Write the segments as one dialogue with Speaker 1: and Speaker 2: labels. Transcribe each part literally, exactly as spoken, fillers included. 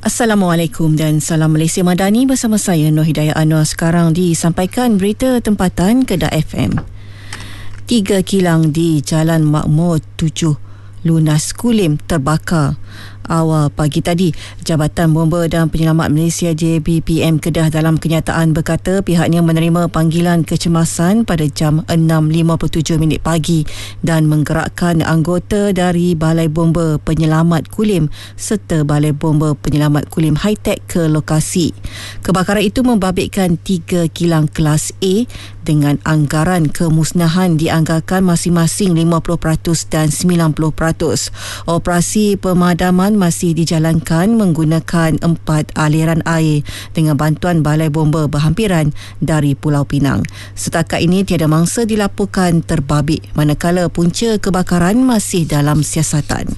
Speaker 1: Assalamualaikum dan salam Malaysia Madani bersama saya Nur Hidayah Anwar. Sekarang disampaikan berita tempatan Kedah F M. Tiga kilang di Jalan Makmur tujuh lunas Kulim terbakar awal pagi tadi. Jabatan Bomba dan Penyelamat Malaysia J B P M Kedah dalam kenyataan berkata pihaknya menerima panggilan kecemasan pada jam enam lima puluh tujuh minit pagi dan menggerakkan anggota dari Balai Bomba Penyelamat Kulim serta Balai Bomba Penyelamat Kulim High-Tech ke lokasi. Kebakaran itu membabitkan tiga kilang kelas A dengan anggaran kemusnahan dianggarkan masing-masing lima puluh peratus dan sembilan puluh peratus. Operasi pemadaman masih dijalankan menggunakan empat aliran air dengan bantuan Balai Bomba berhampiran dari Pulau Pinang. Setakat ini tiada mangsa dilaporkan terbabit, manakala punca kebakaran masih dalam siasatan.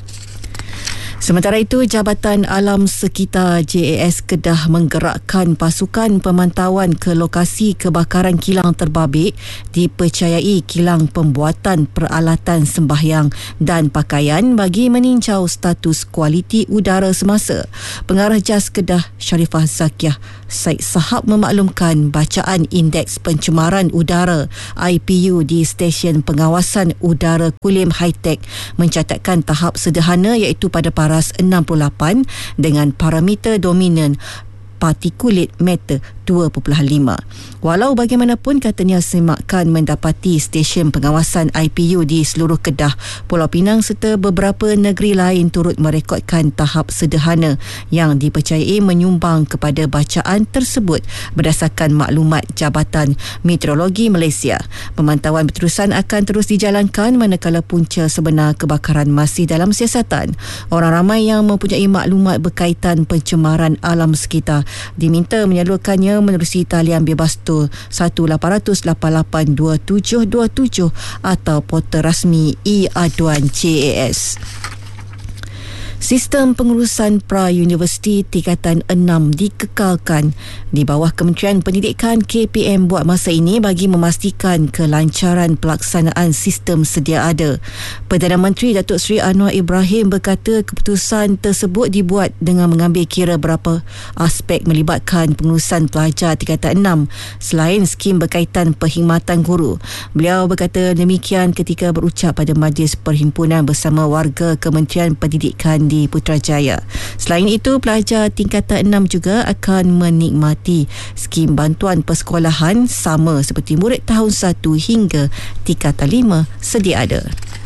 Speaker 1: Sementara itu, Jabatan Alam Sekitar J A S Kedah menggerakkan pasukan pemantauan ke lokasi kebakaran kilang terbabit dipercayai kilang pembuatan peralatan sembahyang dan pakaian bagi meninjau status kualiti udara semasa. Pengarah Jas Kedah Sharifah Zakiah Said Sahab memaklumkan bacaan Indeks Pencemaran Udara I P U di Stesen Pengawasan Udara Kulim High-Tech mencatatkan tahap sederhana iaitu pada paras enam puluh lapan dengan parameter dominan partikulat matter dua perpuluhan lima. Walau bagaimanapun, katanya semakan mendapati stesen pengawasan I P U di seluruh Kedah, Pulau Pinang serta beberapa negeri lain turut merekodkan tahap sederhana yang dipercayai menyumbang kepada bacaan tersebut berdasarkan maklumat Jabatan Meteorologi Malaysia. Pemantauan berterusan akan terus dijalankan manakala punca sebenar kebakaran masih dalam siasatan. Orang ramai yang mempunyai maklumat berkaitan pencemaran alam sekitar diminta menyalurkannya menerusi talian bebas tol satu lapan kosong lapan lapan dua tujuh dua tujuh atau portal rasmi e-aduan J A S. Sistem pengurusan pra-universiti tingkatan enam dikekalkan di bawah Kementerian Pendidikan K P M buat masa ini bagi memastikan kelancaran pelaksanaan sistem sedia ada. Perdana Menteri Datuk Seri Anwar Ibrahim berkata keputusan tersebut dibuat dengan mengambil kira beberapa aspek melibatkan pengurusan pelajar tingkatan enam selain skim berkaitan perkhidmatan guru. Beliau berkata demikian ketika berucap pada Majlis Perhimpunan bersama warga Kementerian Pendidikan di Putrajaya. Selain itu, pelajar tingkatan enam juga akan menikmati skim bantuan persekolahan sama seperti murid tahun satu hingga tingkatan lima sedia ada.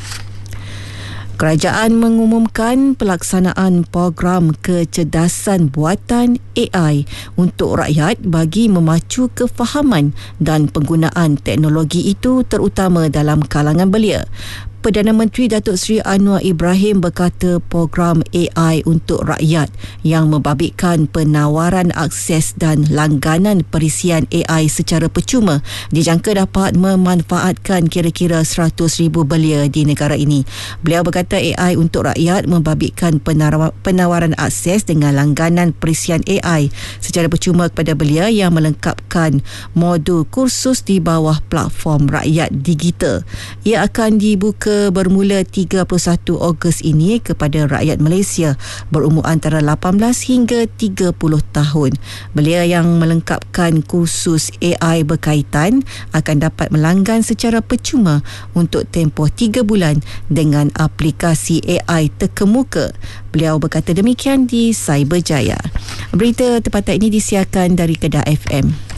Speaker 1: Kerajaan mengumumkan pelaksanaan program kecerdasan buatan A I untuk rakyat bagi memacu kefahaman dan penggunaan teknologi itu terutama dalam kalangan belia. Perdana Menteri Datuk Seri Anwar Ibrahim berkata program A I untuk rakyat yang membabitkan penawaran akses dan langganan perisian A I secara percuma dijangka dapat memanfaatkan kira-kira seratus ribu belia di negara ini. Beliau berkata A I untuk rakyat membabitkan penawaran akses dengan langganan perisian A I secara percuma kepada belia yang melengkapkan modul kursus di bawah platform rakyat digital. Ia akan dibuka bermula tiga puluh satu Ogos ini kepada rakyat Malaysia berumur antara lapan belas hingga tiga puluh tahun. Belia yang melengkapkan kursus A I berkaitan akan dapat melanggan secara percuma untuk tempoh tiga bulan dengan aplikasi A I terkemuka. Beliau berkata demikian di Cyberjaya. Berita tempatan ini disiarkan dari Kedah F M.